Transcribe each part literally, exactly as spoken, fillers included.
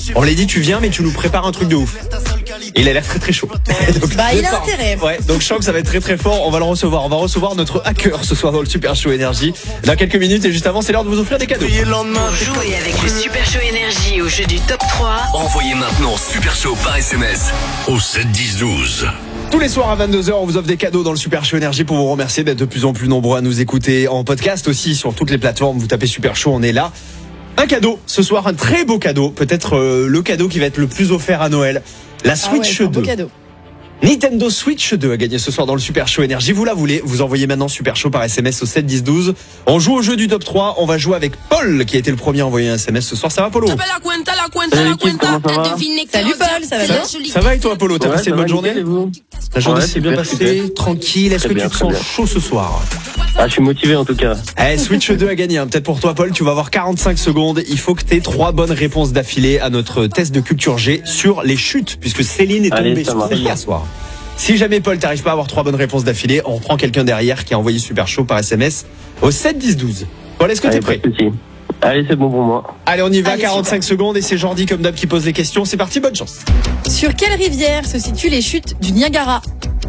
On l'a dit, tu viens, mais tu nous prépares un truc de ouf. Et il a l'air très très chaud. Donc, bah, il a intérêt. Ouais, donc je sens que ça va être très très fort. On va le recevoir. On va recevoir notre hacker ce soir dans le Super Show Énergie. Dans quelques minutes, et juste avant, c'est l'heure de vous offrir des cadeaux. Pour jouer avec le Super Show Énergie au jeu du top trois, envoyez maintenant Super Show par S M S au sept dix douze. Tous les soirs à vingt-deux heures, on vous offre des cadeaux dans le Super Show Énergie pour vous remercier d'être de plus en plus nombreux à nous écouter en podcast aussi sur toutes les plateformes. Vous tapez Super Show, on est là. Un cadeau, ce soir, un très beau cadeau. Peut-être euh, le cadeau qui va être le plus offert à Noël. La Switch ah ouais, deux. Cadeau. Nintendo Switch deux a gagné ce soir dans le Super Show Énergie. Vous la voulez, vous envoyez maintenant Super Show par S M S au sept dix douze. On joue au jeu du top trois. On va jouer avec Paul qui a été le premier à envoyer un S M S ce soir. Ça va, Polo? Salut l'équipe, comment ça va? Salut Paul, ça va bien? Ça va et toi, Polo? T'as Ouais, passé ça une va, bonne journée? nickel, et vous? La journée Ouais, s'est bien super, passée, super. tranquille. Est-ce Très que bien, tu te très sens bien. chaud ce soir? Ah, je suis motivé en tout cas. Eh, Switch deux a gagné. Hein. Peut-être pour toi, Paul, tu vas avoir quarante-cinq secondes. Il faut que tu aies trois bonnes réponses d'affilée à notre test de culture G sur les chutes, puisque Céline est Allez, tombée ça sur marche. celle hier soir. Si jamais, Paul, t'arrives pas à avoir trois bonnes réponses d'affilée, on reprend quelqu'un derrière qui a envoyé Super Show par S M S au sept dix douze. Paul, est-ce que t'es Allez, prêt? pas de soucis. Allez, c'est bon pour moi. Allez, on y va. Allez, quarante-cinq secondes et c'est Jordi comme d'hab qui pose les questions. C'est parti, bonne chance. Sur quelle rivière se situent les chutes du Niagara?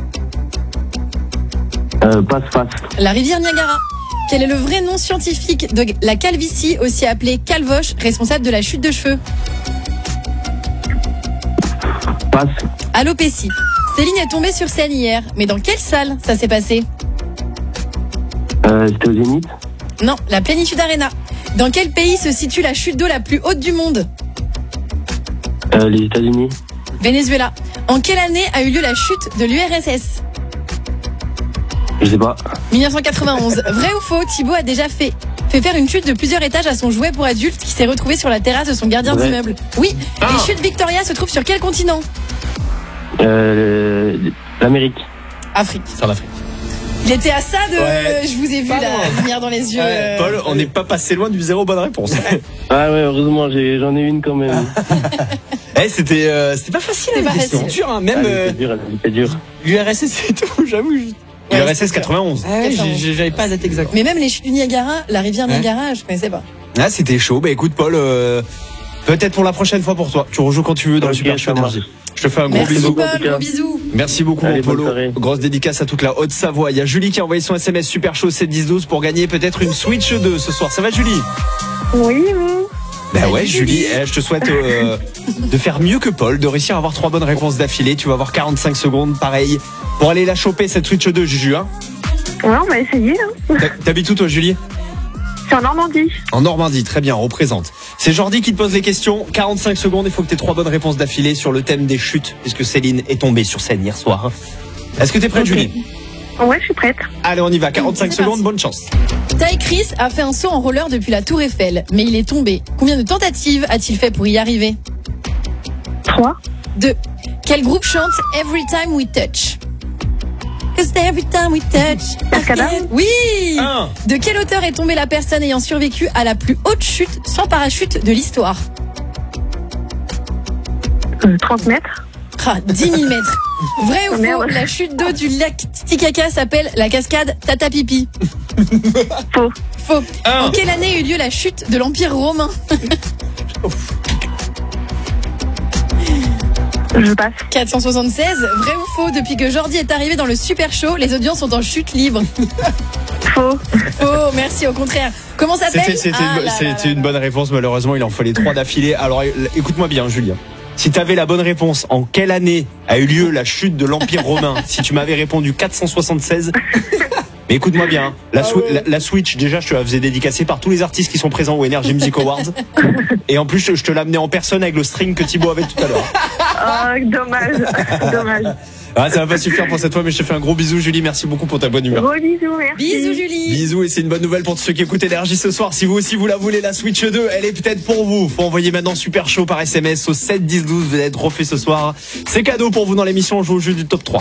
Euh, passe, passe. La rivière Niagara. Quel est le vrai nom scientifique de la calvitie, aussi appelée calvoche, responsable de la chute de cheveux? Passe. Alopécie. Céline est tombée sur scène hier, mais dans quelle salle ça s'est passé? Euh, c'était au Zénith. Non, la Plénitude Arena. Dans quel pays se situe la chute d'eau la plus haute du monde? Euh, les États-Unis. Venezuela. En quelle année a eu lieu la chute de l'U R S S? Je sais pas. mille neuf cent quatre-vingt-onze. Vrai ou faux, Thibaut a déjà fait fait faire une chute de plusieurs étages à son jouet pour adulte qui s'est retrouvé sur la terrasse de son gardien Vrai. d'immeuble. Oui, Ah. les chutes Victoria se trouvent sur quel continent? Euh, l'Amérique. Afrique. Sur l'Afrique. Il était à ça de... Ouais. Je vous ai vu Pas la loin. lumière dans les yeux. Ouais, euh, Paul, on n'est pas passé loin du zéro bonne réponse. Ah ouais, heureusement, j'ai, j'en ai une quand même. Eh, c'était, euh, c'était pas facile. C'était la pas question. facile. Dur, hein, même Ah, euh, c'est dur, c'est dur. l'U R S S et tout, j'avoue. Ouais, L'U R S S c'est quatre-vingt-onze. Ah ouais, j'ai- j'avais pas la date exacte. Mais même les chutes du Niagara, la rivière Ouais. Niagara, je connaissais pas. Ah, c'était chaud. Bah écoute, Paul, euh, peut-être pour la prochaine fois pour toi. Tu rejoues quand tu veux dans le Ok, Super Show ça marche. Énergie. Je te fais un gros Merci bisou. Paul, en tout cas. gros bisous. Merci beaucoup, Allez, mon Polo. bonne soirée. Grosse dédicace à toute la Haute-Savoie. Il y a Julie qui a envoyé son S M S Super Show sept dix douze pour gagner peut-être une Switch deux ce soir. Ça va, Julie? Oui, vous. Bah Salut, ouais, Julie, Julie. eh, je te souhaite euh, de faire mieux que Paul, de réussir à avoir trois bonnes réponses d'affilée. Tu vas avoir quarante-cinq secondes, pareil, pour aller la choper cette Switch deux, Juju. Hein. Ouais, on va essayer. Hein. T'ha- T'habites où, toi, Julie? C'est en Normandie. En Normandie, très bien, on représente. C'est Jordi qui te pose les questions. quarante-cinq secondes, il faut que tu aies trois bonnes réponses d'affilée sur le thème des chutes, puisque Céline est tombée sur scène hier soir. hein. Est-ce que t'es prête, Ok. Julie? Ouais, je suis prête. Allez, on y va. quarante-cinq C'est secondes, parti. bonne chance. Ty Chris a fait un saut en roller depuis la Tour Eiffel, mais il est tombé. Combien de tentatives a-t-il fait pour y arriver? Trois. deux. Quel groupe chante Every Time We Touch? 'Cause every time we touch. Cascada. Oui. Un. De quelle hauteur est tombée la personne ayant survécu à la plus haute chute sans parachute de l'histoire? Euh, trente mètres. Ah, dix mille mètres. Vrai ou Oh, faux, merde. la chute d'eau du lac Titicaca s'appelle la cascade Tata Pipi? Faux. Faux. Un. En quelle année a eu lieu la chute de l'Empire romain? Je passe. quatre cent soixante-seize. Vrai ou faux, depuis que Jordi est arrivé dans le Super Show, les audiences sont en chute libre? Faux. Faux, merci, au contraire. Comment s'appelle? C'était c'était Ah une, là là c'était là. une bonne réponse, malheureusement, il en fallait trois d'affilée. Alors é- écoute-moi bien, Julien. Si t'avais la bonne réponse, en quelle année a eu lieu la chute de l'Empire romain? Si tu m'avais répondu quatre cent soixante-seize. Mais écoute-moi bien, hein. la, swi- la, la Switch, déjà, je te la faisais dédicacer par tous les artistes qui sont présents au Energy Music Awards. Et en plus, je, je te l'amenais en personne avec le string que Thibaut avait tout à l'heure. Oh, dommage. Dommage. Ah, ça va pas suffire pour cette fois, mais je te fais un gros bisou, Julie. Merci beaucoup pour ta bonne humeur. Gros bisous, merci. Bisous Julie. Bisous, et c'est une bonne nouvelle pour tous ceux qui écoutent Énergie ce soir. Si vous aussi vous la voulez, la Switch deux, elle est peut-être pour vous. Faut envoyer maintenant Super Show par S M S au sept dix douze. Vous allez être refait ce soir. C'est cadeau pour vous dans l'émission. On joue au jeu du top trois.